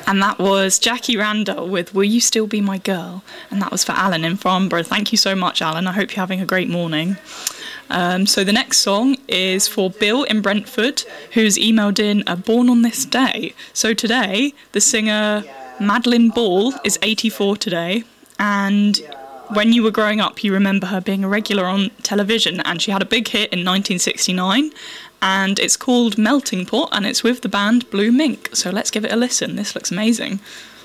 And that was Jackie Randall with Will You Still Be My Girl? And that was for Alan in Farnborough. Thank you so much, Alan. I hope you're having a great morning. So the next song is for Bill in Brentford, who's emailed in a Born on This Day. So today, the singer Madeleine Ball is 84 today, and when you were growing up, you remember her being a regular on television, and she had a big hit in 1969, and it's called Melting Pot, and it's with the band Blue Mink. So let's give it a listen. This looks amazing.